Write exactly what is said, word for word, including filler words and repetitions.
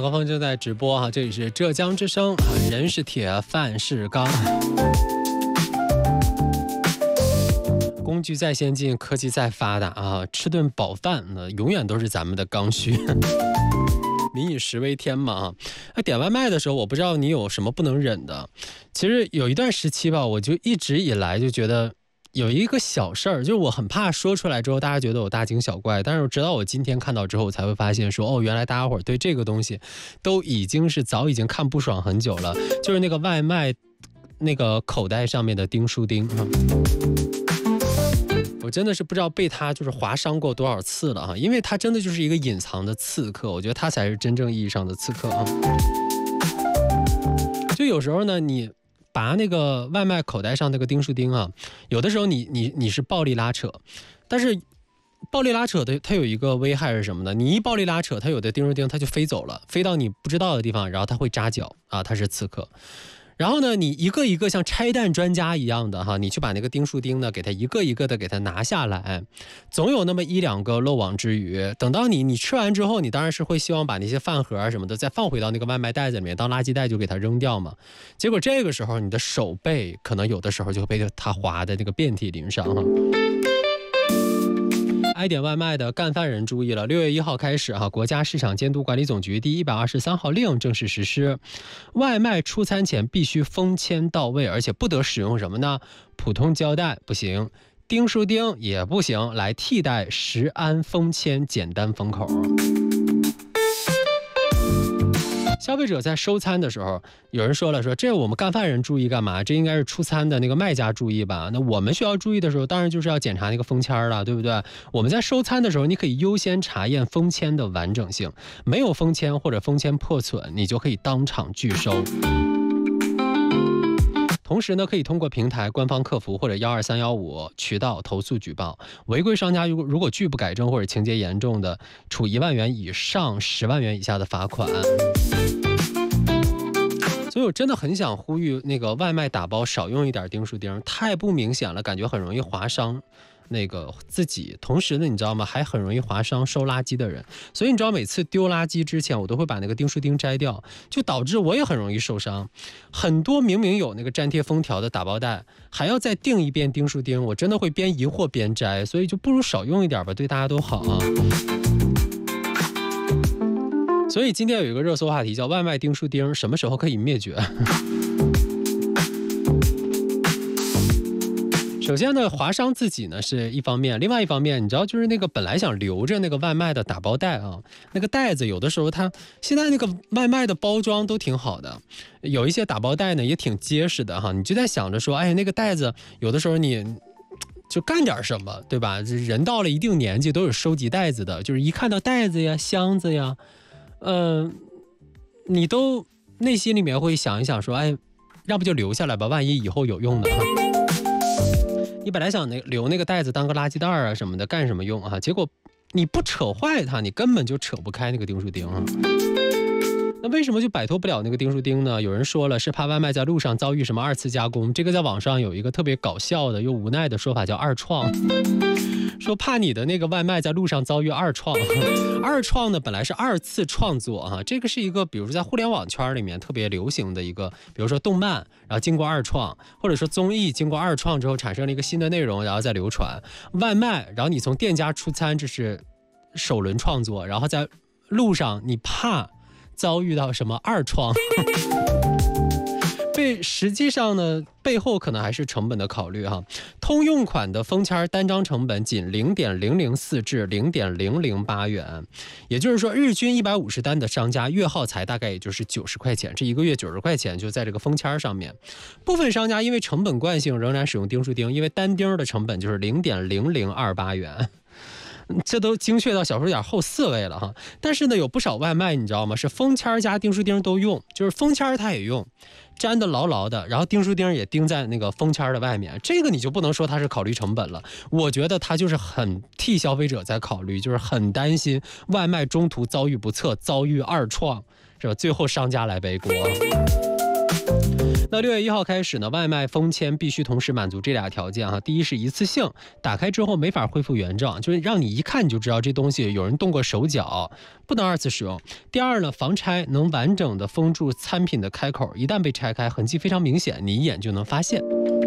高峰正在直播哈，这里是浙江之声，人是铁，饭是钢。工具再先进，科技再发达啊，吃顿饱饭呢，永远都是咱们的刚需。民以食为天嘛，啊，点外卖的时候，我不知道你有什么不能忍的。其实有一段时期吧，我就一直以来就觉得有一个小事儿，就是我很怕说出来之后大家觉得我大惊小怪，但是直到我今天看到之后，我才会发现说，哦，原来大家伙对这个东西都已经是早已经看不爽很久了，就是那个外卖那个口袋上面的钉书钉。我真的是不知道被他就是划伤过多少次了哈，因为他真的就是一个隐藏的刺客，我觉得他才是真正意义上的刺客啊。就有时候呢，你拔那个外卖口袋上那个钉书钉啊，有的时候你你你是暴力拉扯，但是暴力拉扯的它有一个危害是什么呢？你一暴力拉扯，它有的钉书钉它就飞走了，飞到你不知道的地方，然后它会扎脚啊，它是刺客。然后呢，你一个一个像拆弹专家一样的哈，你去把那个钉书钉呢，给它一个一个的给它拿下来，总有那么一两个漏网之鱼。等到你你吃完之后，你当然是会希望把那些饭盒啊什么的再放回到那个外卖袋子里面，当垃圾袋就给它扔掉嘛。结果这个时候你的手背可能有的时候就会被它划的那个遍体鳞伤哈。爱点外卖的干饭人注意了，六月一号开始哈，国家市场监督管理总局第一百二十三号令正式实施，外卖出餐前必须封签到位，而且不得使用什么呢？普通胶带不行，钉书钉也不行，来替代食安封签简单封口。消费者在收餐的时候，有人说了说这我们干饭人注意干嘛？这应该是出餐的那个卖家注意吧？那我们需要注意的时候，当然就是要检查那个封签了，对不对？我们在收餐的时候，你可以优先查验封签的完整性，没有封签或者封签破损，你就可以当场拒收。同时呢，可以通过平台、官方客服或者幺二三幺五渠道投诉举报。违规商家如果如果拒不改正或者情节严重的，处一万元以上十万元以下的罚款。所以我真的很想呼吁那个外卖打包少用一点钉书钉，太不明显了，感觉很容易划伤那个自己，同时呢，你知道吗？还很容易划伤收垃圾的人。所以你知道，每次丢垃圾之前，我都会把那个钉书钉摘掉，就导致我也很容易受伤。很多明明有那个粘贴封条的打包袋，还要再钉一遍钉书钉，我真的会边疑惑边摘。所以就不如少用一点吧，对大家都好啊。所以今天有一个热搜话题叫外卖钉书钉什么时候可以灭绝？首先呢，划伤自己呢是一方面，另外一方面，你知道就是那个本来想留着那个外卖的打包袋啊，那个袋子有的时候它现在那个外卖的包装都挺好的，有一些打包袋呢也挺结实的哈，你就在想着说，哎，那个袋子有的时候你就干点什么，对吧？人到了一定年纪都有收集袋子的，就是一看到袋子呀、箱子呀，嗯、呃，你都内心里面会想一想说，哎，要不就留下来吧，万一以后有用的。你本来想那留那个袋子当个垃圾袋啊什么的，干什么用啊？结果你不扯坏它，你根本就扯不开那个钉书钉啊。那为什么就摆脱不了那个钉书钉呢？有人说了，是怕外卖在路上遭遇什么二次加工。这个在网上有一个特别搞笑的又无奈的说法，叫二创。说怕你的那个外卖在路上遭遇二创。二创呢，本来是二次创作啊，这个是一个比如说在互联网圈里面特别流行的一个，比如说动漫，然后经过二创，或者说综艺经过二创之后产生了一个新的内容，然后再流传。外卖，然后你从店家出餐，这是首轮创作，然后在路上你怕遭遇到什么二创。被实际上呢，背后可能还是成本的考虑哈。通用款的封签单张成本仅零点零零四至零点零零八元，也就是说，日均一百五十单的商家月耗材大概也就是九十块钱，这一个月九十块钱就在这个封签上面。部分商家因为成本惯性仍然使用钉书钉，因为单钉的成本就是零点零零二八元。这都精确到小数点后四位了哈，但是呢，有不少外卖你知道吗？是封签加钉书钉都用，就是封签它也用，粘得牢牢的，然后钉书钉也钉在那个封签的外面，这个你就不能说它是考虑成本了，我觉得它就是很替消费者在考虑，就是很担心外卖中途遭遇不测，遭遇二创，是吧？最后商家来背锅。 那六月一号开始呢，外卖封签必须同时满足这俩条件哈。第一是一次性，打开之后没法恢复原状，就是让你一看你就知道这东西有人动过手脚，不能二次使用。第二呢，防拆，能完整的封住餐品的开口，一旦被拆开，痕迹非常明显，你一眼就能发现。